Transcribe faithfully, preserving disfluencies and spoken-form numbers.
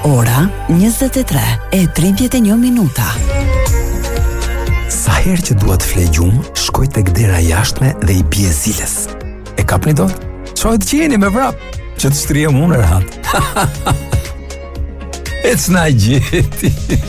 Ora njëzet e tre e tridhjet e një minuta. Sa herë që dua të flej gjumë, shkoj tek dera jashtme dhe i bie ziles. E kapni dot? Çojë të qeni me vrap, që të shtrihem unë rahat. Ec na gjeti.